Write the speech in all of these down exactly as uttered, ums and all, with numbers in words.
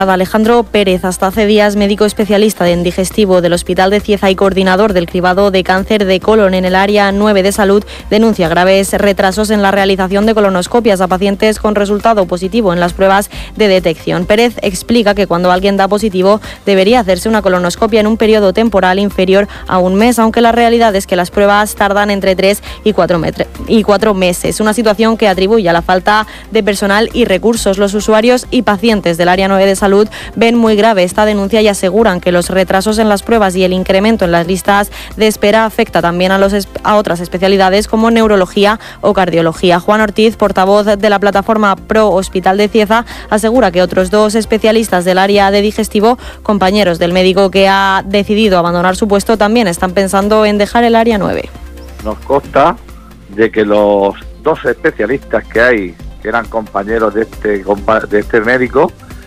Alejandro Pérez, hasta hace días médico especialista en digestivo del Hospital de Cieza y coordinador del cribado de cáncer de colon en el área nueve de salud, denuncia graves retrasos en la realización de colonoscopias a pacientes con resultado positivo en las pruebas de detección. Pérez explica que cuando alguien da positivo debería hacerse una colonoscopia en un periodo temporal inferior a un mes, aunque la realidad es que las pruebas tardan entre tres y cuatro meses. Una situación que atribuye a la falta de personal y recursos. Los usuarios y pacientes del área nueve de salud ven muy grave esta denuncia y aseguran que los retrasos en las pruebas y el incremento en las listas de espera afecta también a, los, a otras especialidades como neurología o cardiología. Juan Ortiz, portavoz de la plataforma Pro Hospital de Cieza, asegura que otros dos especialistas del área de digestivo, compañeros del médico que ha decidido abandonar su puesto, también están pensando en dejar el área nueve. Nos consta de que los dos especialistas que hay, que eran compañeros de este, de este médico,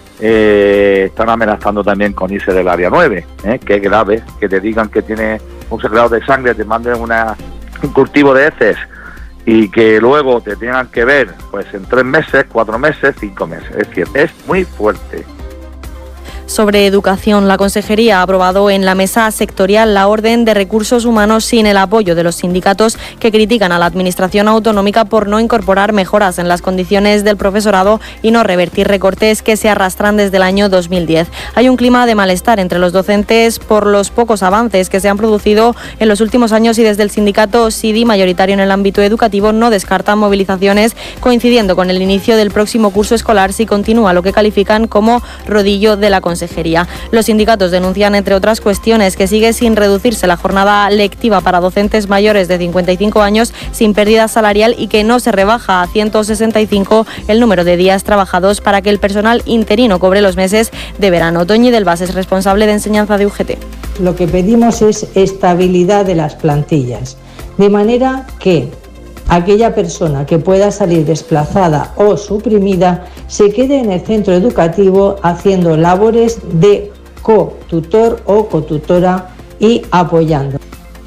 Eh, están amenazando también con irse del área nueve, ¿eh? Que es grave, que te digan que tiene un secreto de sangre, te manden una, un cultivo de heces y que luego te tengan que ver pues en tres meses, cuatro meses, cinco meses. Es decir, es muy fuerte. Sobre educación, la Consejería ha aprobado en la mesa sectorial la orden de recursos humanos sin el apoyo de los sindicatos que critican a la Administración autonómica por no incorporar mejoras en las condiciones del profesorado y no revertir recortes que se arrastran desde el año dos mil diez. Hay un clima de malestar entre los docentes por los pocos avances que se han producido en los últimos años y desde el sindicato S I D I, mayoritario en el ámbito educativo, no descartan movilizaciones coincidiendo con el inicio del próximo curso escolar si continúa lo que califican como rodillo de la Consejería. Los sindicatos denuncian, entre otras cuestiones, que sigue sin reducirse la jornada lectiva para docentes mayores de cincuenta y cinco años sin pérdida salarial y que no se rebaja a ciento sesenta y cinco el número de días trabajados para que el personal interino cobre los meses de verano. Toñi del Vas es responsable de enseñanza de U G T. Lo que pedimos es estabilidad de las plantillas, de manera que aquella persona que pueda salir desplazada o suprimida se quede en el centro educativo haciendo labores de co-tutor o cotutora y apoyando.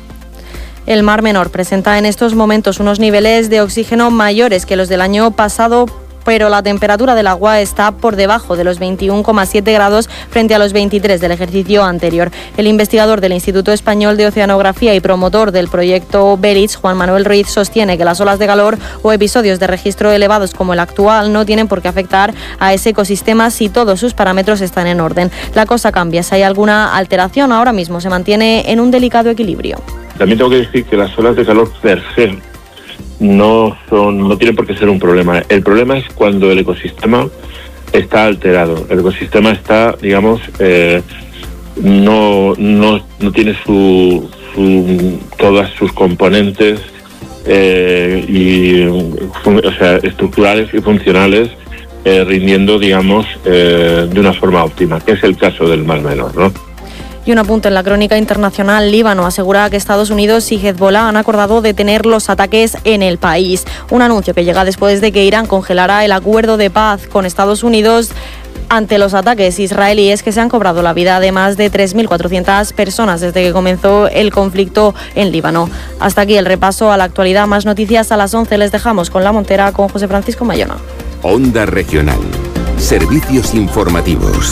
El Mar Menor presenta en estos momentos unos niveles de oxígeno mayores que los del año pasado, pero la temperatura del agua está por debajo de los veintiuno coma siete grados frente a los veintitrés del ejercicio anterior. El investigador del Instituto Español de Oceanografía y promotor del proyecto Beritz, Juan Manuel Ruiz, sostiene que las olas de calor o episodios de registro elevados como el actual no tienen por qué afectar a ese ecosistema si todos sus parámetros están en orden. La cosa cambia si hay alguna alteración. Ahora mismo se mantiene en un delicado equilibrio. También tengo que decir que las olas de calor per se no son, no tienen por qué ser un problema. El problema es cuando el ecosistema está alterado. El ecosistema está, digamos, eh, no, no, no tiene su, su, todas sus componentes eh, y, o sea, estructurales y funcionales eh, rindiendo, digamos, eh, de una forma óptima, que es el caso del Mar Menor, ¿no? Y un apunte en la crónica internacional. Líbano asegura que Estados Unidos y Hezbollah han acordado detener los ataques en el país. Un anuncio que llega después de que Irán congelara el acuerdo de paz con Estados Unidos ante los ataques israelíes que se han cobrado la vida de más de tres mil cuatrocientas personas desde que comenzó el conflicto en Líbano. Hasta aquí el repaso a la actualidad. Más noticias a las once. Les dejamos con La Montera con José Francisco Mayona. Onda Regional. Servicios informativos.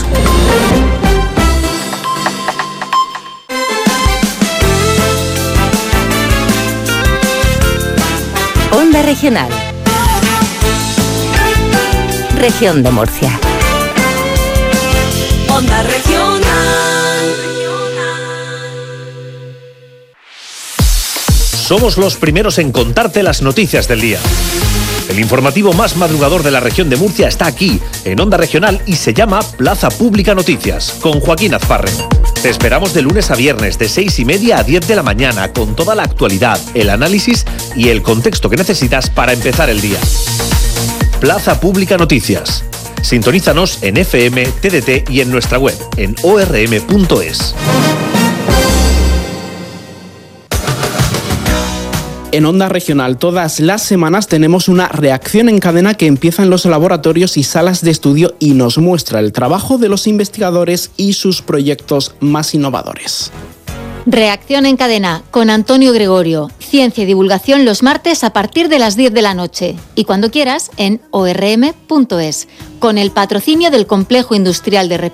Onda Regional. Región de Murcia. Onda Regional. Somos los primeros en contarte las noticias del día. El informativo más madrugador de la región de Murcia está aquí, en Onda Regional, y se llama Plaza Pública Noticias, con Joaquín Azparre. Te esperamos de lunes a viernes, de seis y media a diez de la mañana, con toda la actualidad, el análisis y el contexto que necesitas para empezar el día. Plaza Pública Noticias. Sintonízanos en F M, T D T y en nuestra web, en o r m punto es. En Onda Regional todas las semanas tenemos una reacción en cadena que empieza en los laboratorios y salas de estudio y nos muestra el trabajo de los investigadores y sus proyectos más innovadores. Reacción en cadena con Antonio Gregorio. Ciencia y divulgación los martes a partir de las diez de la noche. Y cuando quieras en o r m punto es. Con el patrocinio del Complejo Industrial de Repsol.